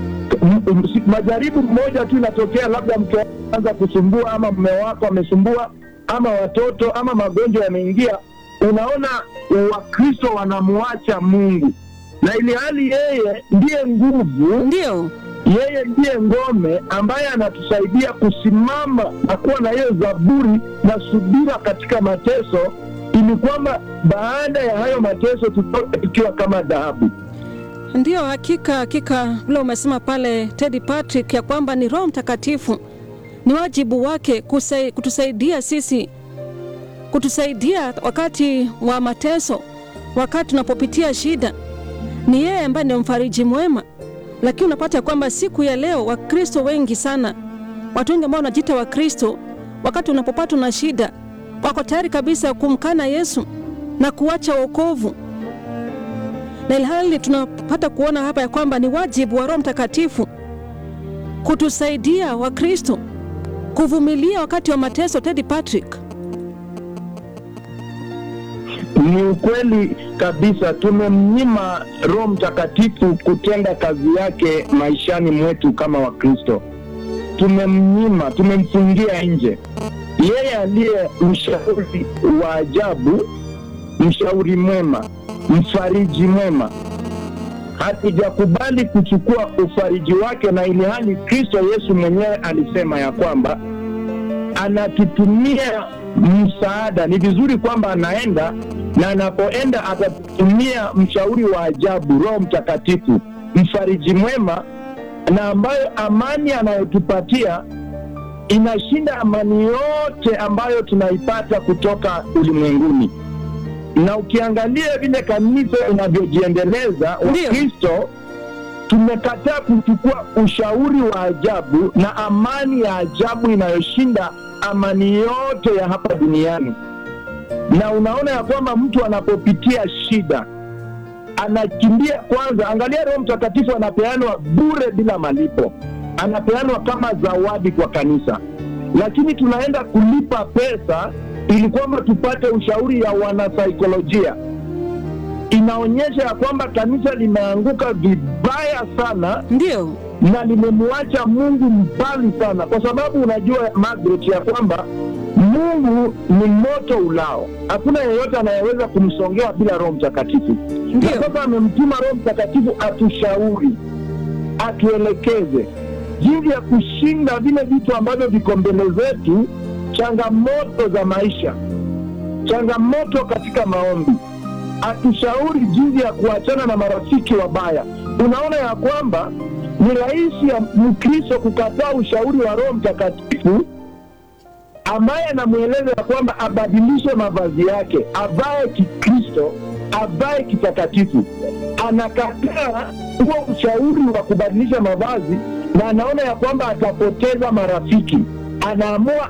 Majaribu moja tu inatokea, labda mtu anaanza kusumbua, ama mume wako amesumbua, ama watoto, ama magonjwa yameingia. Unaona Wakristo wanamwacha Mungu, na ili hali yeye ndiye nguvu, ndio yeye ndiye ngome ambaye anatusaidia kusimama na kuwa na hiyo zaburi na subira katika mateso, ili kwamba baada ya hayo mateso tutoke tukiwa kama dhahabu. Ndio, hakika hakika vile umesema pale Teddy Patrick, ya kwamba ni Roho Mtakatifu, ni wajibu wake kusai, kutusaidia sisi, kutusaidia wakati wa mateso, wakati tunapopitia shida. Ni yeye ambaye ndio mfariji mwema. Lakini unapata kwamba siku ya leo Wakristo wengi sana, watu wengi ambao wanajiita Wakristo, wakati unapopatwa na shida, wako tayari kabisa kumkana Yesu na kuacha wokovu. Na ilhali tunapata kuona hapa ya kwamba ni wajibu wa Roho Mtakatifu kutusaidia Wakristo kuvumilia wakati wa mateso. Teddy Patrick, ni ukweli kabisa, tumemnyima Roho Mtakatifu kutenda kazi yake maishani mwetu kama Wakristo. Tumemnyima, tumemfungia nje. Yeye aliye mshauri wa ajabu, mshauri mwema, mfariji mwema, hatujakubali kuchukua ufariji wake, na ili hali Kristo Yesu mwenyewe alisema ya kwamba anatutumia msaada. Ni vizuri kwamba anaenda, na anapoenda atatumia mshauri wa ajabu, Roho Mtakatifu, mfariji mwema, na ambayo amani anayotupatia inashinda amani yote ambayo tunaipata kutoka ulimwenguni. Na ukiangalia vile kanisa inavyojiendeleza, Wakristo tumekataa kuchukua ushauri wa ajabu na amani ya ajabu inayoshinda amani yote ya hapa duniani. Na unaona ya kwamba mtu anapopitia shida anakimbia kwanza. Angalia, Roho Mtakatifu anapeanwa bure bila malipo, anapeanwa kama zawadi kwa kanisa, lakini tunaenda kulipa pesa ili kwamba tupate ushauri ya wanasaikolojia. Inaonyesha ya kwamba kanisa limeanguka vibaya sana, Ndio. na limemwacha Mungu mbali sana, kwa sababu unajua Margaret, ya kwamba Mungu ni moto ulao. Hakuna yeyote anayeweza kumsongea bila Roho Mtakatifu. Ndio. Na sasa amemtuma Roho Mtakatifu atushauri, atuelekeze jinsi ya kushinda vile vitu ambavyo viko mbele zetu, changamoto za maisha, changamoto katika maombi, atushauri jinsi ya kuachana na marafiki wabaya. Unaona ya kwamba ni rahisi ya Mkristo kukataa ushauri wa Roho Mtakatifu ambaye anamweleza ya kwamba abadilishe mavazi yake, avae Kikristo, avae kitakatifu. Anakataa huo ushauri wa kubadilisha mavazi, na anaona ya kwamba atapoteza marafiki. Anaamua